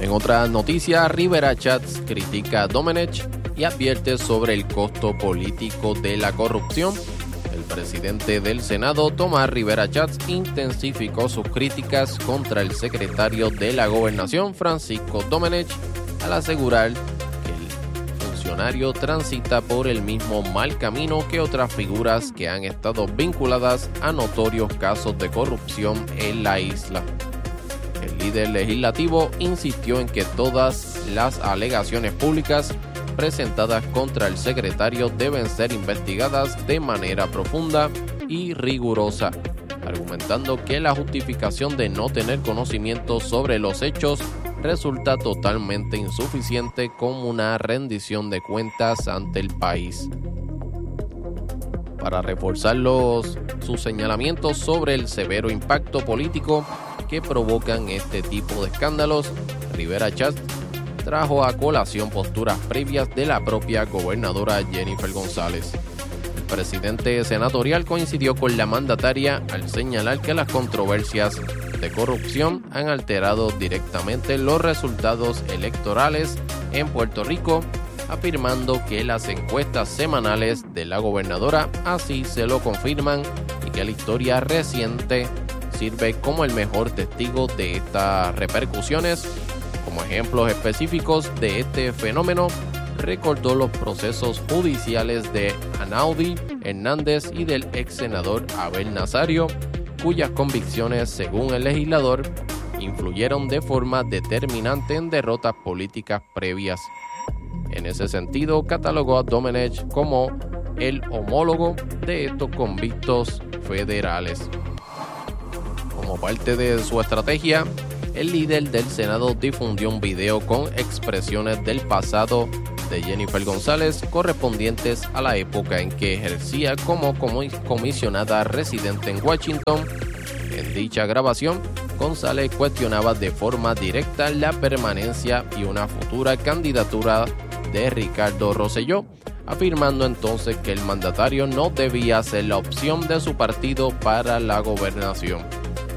En otras noticias, Rivera Schatz critica a Domenech y advierte sobre el costo político de la corrupción. El presidente del Senado, Tomás Rivera Schatz, intensificó sus críticas contra el secretario de la Gobernación, Francisco Domenech, al asegurar que el funcionario transita por el mismo mal camino que otras figuras que han estado vinculadas a notorios casos de corrupción en la isla. El líder legislativo insistió en que todas las alegaciones públicas presentadas contra el secretario deben ser investigadas de manera profunda y rigurosa, argumentando que la justificación de no tener conocimiento sobre los hechos resulta totalmente insuficiente como una rendición de cuentas ante el país. Para reforzar sus señalamientos sobre el severo impacto político que provocan este tipo de escándalos, Rivera Schatz trajo a colación posturas previas de la propia gobernadora Jennifer González. El presidente senatorial coincidió con la mandataria al señalar que las controversias de corrupción han alterado directamente los resultados electorales en Puerto Rico, afirmando que las encuestas semanales de la gobernadora así se lo confirman y que la historia reciente sirve como el mejor testigo de estas repercusiones. Como ejemplos específicos de este fenómeno, recordó los procesos judiciales de Anaudi Hernández y del ex senador Abel Nazario, cuyas convicciones, según el legislador, influyeron de forma determinante en derrotas políticas previas. En ese sentido, catalogó a Domenech como el homólogo de estos convictos federales. Como parte de su estrategia, el líder del Senado difundió un video con expresiones del pasado de Jennifer González correspondientes a la época en que ejercía como comisionada residente en Washington. En dicha grabación, González cuestionaba de forma directa la permanencia y una futura candidatura de Ricardo Rosselló, afirmando entonces que el mandatario no debía ser la opción de su partido para la gobernación.